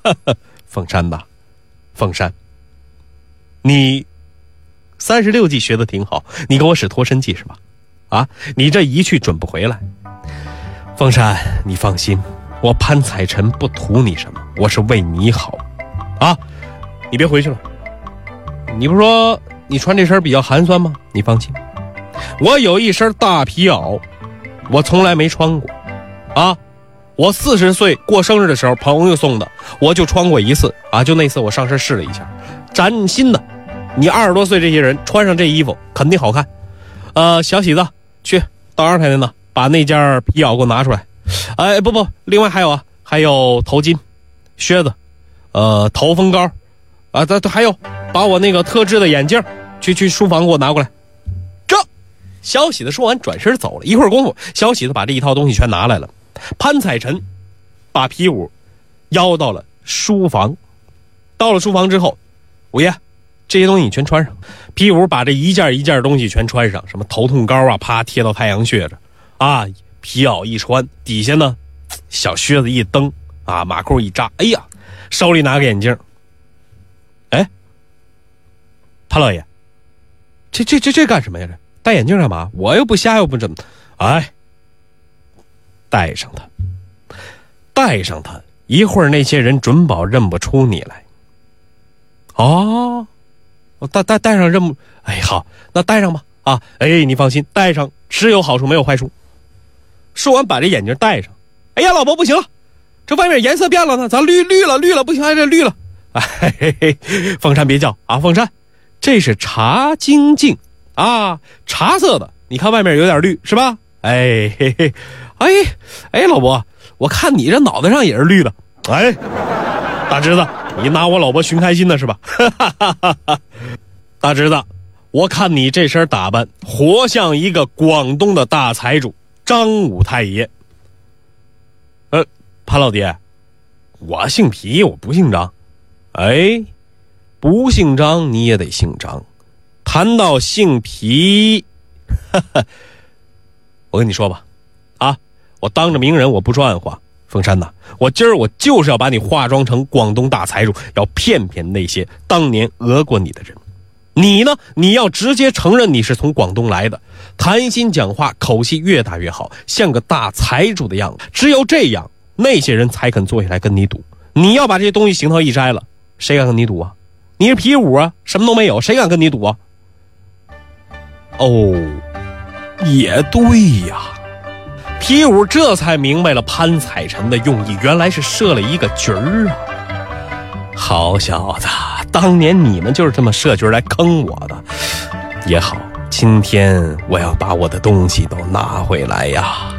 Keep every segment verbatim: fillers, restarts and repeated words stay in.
凤山呐，凤山，你三十六计学得挺好，你给我使脱身计是吧？啊，你这一去准不回来。凤山，你放心，我潘彩臣不图你什么，我是为你好啊！你别回去了。你不是说你穿这身比较寒酸吗？你放心，我有一身大皮袄，我从来没穿过啊。我四十岁过生日的时候朋友送的，我就穿过一次啊，就那次我上身试了一下，崭新的。你二十多岁这些人穿上这衣服肯定好看。呃，小喜子，去到二太太那把那件皮袄给我拿出来。哎，不不，另外还有啊，还有头巾、靴子，呃，头风膏啊，这还有把我那个特制的眼镜去去书房给我拿过来。这小喜子说完转身走了，一会儿功夫，小喜子把这一套东西全拿来了。潘彩臣把皮五邀到了书房，到了书房之后，五爷，这些东西你全穿上。皮五把这一件一件东西全穿上，什么头痛膏啊，啪贴到太阳穴着啊，皮袄一穿，底下呢小靴子一蹬啊，马裤一扎，哎呀，手里拿个眼镜。哎，潘老爷，这这这这干什么呀？这戴眼镜干嘛？我又不瞎又不怎么，哎，戴上它，戴上它，一会儿那些人准保认不出你来。哦，我戴戴戴上认不，哎，好，那戴上吧。啊，哎，你放心，戴上只有好处没有坏处。说完把这眼镜戴上。哎呀，老伯不行了，这外面颜色变了呢，咱绿绿了绿了，不行，还是绿了。哎嘿嘿，凤山别叫啊，凤山，这是茶晶镜啊，茶色的，你看外面有点绿是吧？哎嘿嘿，哎哎，老伯，我看你这脑袋上也是绿的。哎，大侄子，你拿我老伯寻开心的是吧？大侄子，我看你这身打扮活像一个广东的大财主张武太爷。呃，潘老爹，我姓皮，我不姓张。哎，不姓张你也得姓张。谈到姓皮，哈哈，我跟你说吧，啊，我当着名人我不说暗话。凤山呐，我今儿我就是要把你化妆成广东大财主，要骗骗那些当年讹过你的人。你呢，你要直接承认你是从广东来的，谈心讲话口气越大越好，像个大财主的样子。只有这样，那些人才肯坐下来跟你赌。你要把这些东西行头一摘了，谁敢跟你赌啊？你是皮五啊，什么都没有，谁敢跟你赌啊？哦，也对呀。皮五这才明白了潘彩臣的用意，原来是设了一个局儿啊！好小子，当年你们就是这么设局来坑我的。也好，今天我要把我的东西都拿回来呀。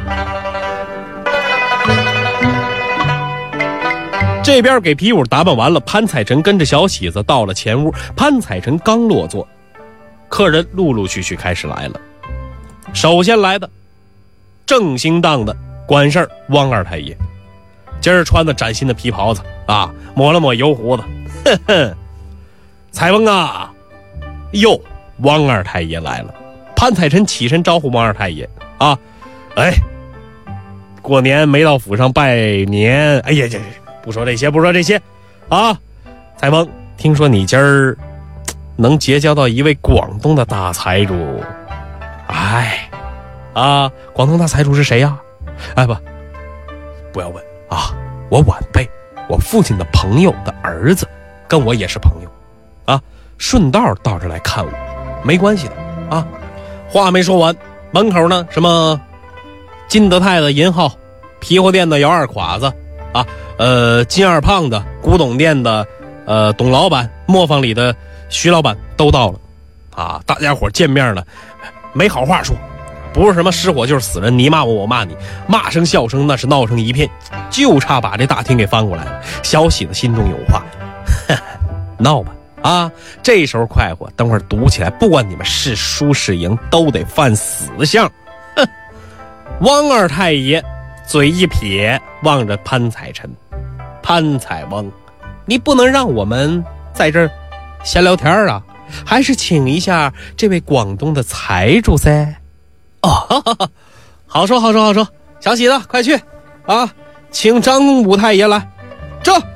这边给皮五打扮完了，潘彩臣跟着小喜子到了前屋。潘彩臣刚落座，客人陆陆续续开始来了。首先来的正兴当的管事儿汪二太爷，今儿穿的崭新的皮袍子啊，抹了抹油胡子，哼哼。彩翁啊，哟，汪二太爷来了。潘彩臣起身招呼汪二太爷啊，哎，过年没到府上拜年，哎呀，这不说这些，不说这些啊。彩翁，听说你今儿能结交到一位广东的大财主，哎。啊，广东大财主是谁呀？哎不，不要问啊，我晚辈，我父亲的朋友的儿子，跟我也是朋友，啊，顺道到这来看我，没关系的啊。话没说完，门口呢，什么金德泰的银号，皮货店的姚二垮子，啊，呃，金二胖的，古董店的，呃，董老板，磨坊里的徐老板都到了，啊，大家伙见面呢，没好话说。不是什么失火就是死人，你骂我我骂你，骂声笑声那是闹成一片，就差把这大厅给翻过来了。小喜子心中有话，呵呵，闹吧啊！这时候快活，等会儿赌起来，不管你们是输是赢，都得犯死相。哼！汪二太爷嘴一撇，望着潘彩臣，潘彩翁，你不能让我们在这儿闲聊天啊，还是请一下这位广东的财主噻。哦，哈哈哈，好说好说好说，小喜子快去啊，请张武太爷来，这